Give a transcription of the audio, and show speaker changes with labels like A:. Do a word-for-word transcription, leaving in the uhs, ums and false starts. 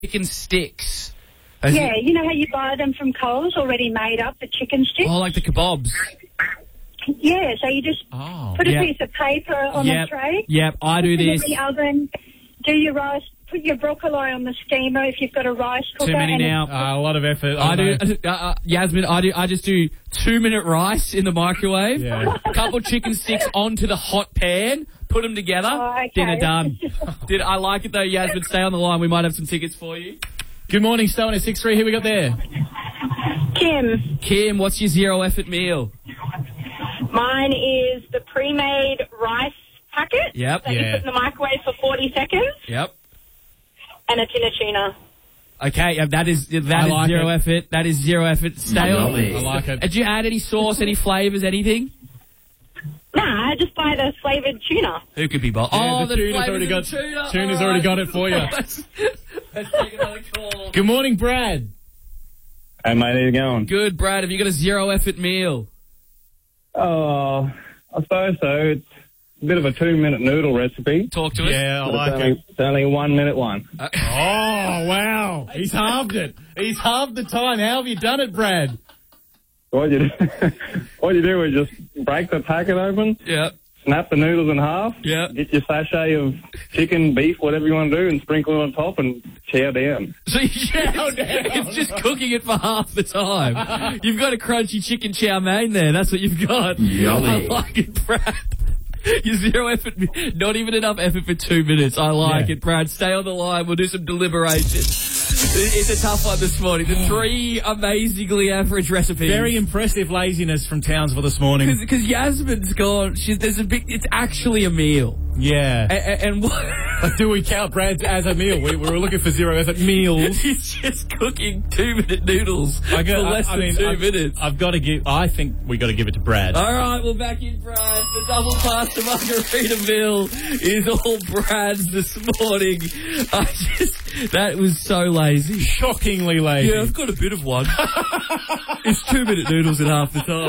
A: chicken sticks. Has
B: Yeah,
A: it-
B: you know how you buy them from Coles already made up, the chicken sticks?
A: oh, like the kebabs.
B: Yeah, so you just
C: Oh.
B: put a
A: Yep.
B: piece of paper on
A: Yep.
B: the tray.
A: Yep, I do
B: Put it
A: this.
B: in the oven. Do your rice. Put your broccoli on the steamer if you've got a rice cooker.
A: Too many
B: and
A: now.
C: Uh, a lot of effort.
A: I do,
C: know.
A: uh, uh, Yasmin. I do. I just do two minute rice in the microwave.
C: Yeah.
A: A couple chicken sticks onto the hot pan. Put them together.
B: Oh, okay.
A: Dinner done. Did I like it though, Yasmin? Stay on the line. We might have some tickets for you.
C: Good morning, Stone at six three. Who we got there?
B: Kim,
A: Kim, what's your zero effort meal?
D: Mine is the pre-made rice packet
A: Yep.
D: that you
C: Yeah.
D: put in the microwave for forty seconds,
A: Yep.
D: and a tin of tuna.
A: Okay, yeah, that is that
C: I
A: is
C: like
A: zero
C: it.
A: effort. That is zero effort. Stay on.
C: I like it.
A: Did you add any sauce, any flavours, anything?
D: Nah, I just buy the flavoured tuna.
A: Who could be bold?
C: Yeah,
A: oh,
C: the
A: the,
C: tuna's
A: flavours
C: already
A: of
C: got-
A: the tuna.
C: tuna's
A: All
C: already got it for you.
A: let's, let's take another call.
C: Good morning, Brad.
E: Hey, mate, how you going?
A: Good, Brad. Have you got a zero effort meal?
E: Oh, I suppose so. It's a bit of a two-minute noodle recipe.
A: Talk to us.
C: Yeah, I
E: But
C: like
E: it's,
C: it.
E: only, it's only a one-minute one.
C: Oh, wow. He's halved it. He's halved the time. How have you done it, Brad?
E: What you do, what you do is just break the packet open,
A: Yeah.
E: snap the noodles in half,
A: Yeah.
E: get your sachet of chicken, beef, whatever you want to do, and sprinkle it on top and chow down.
A: So yeah, it's just cooking it for half the time. You've got a crunchy chicken chow mein there. That's what you've got. I like it, Brad. Your zero effort, not even enough effort for two minutes. I like
C: Yeah.
A: it, Brad. Stay on the line. We'll do some deliberation. It's a tough one this morning. The three amazingly average recipes.
C: Very impressive laziness from Townsville this morning.
A: Because Yasmin's gone. She's, there's a big. It's actually a meal.
C: Yeah.
A: And, and what?
C: But do we count Brad's as a meal? We, we were looking for zero effort meals.
A: He's just cooking two-minute noodles
C: I got-
A: for less
C: I- I
A: than
C: mean,
A: two
C: I've,
A: minutes.
C: I've got to give. I think we got to give it to Brad.
A: All right, well, back in Brad. The double pasta Margaritaville is all Brad's this morning. I just, that was so lazy.
C: Shockingly lazy.
A: Yeah, I've got a bit of one. It's two-minute noodles in half the time.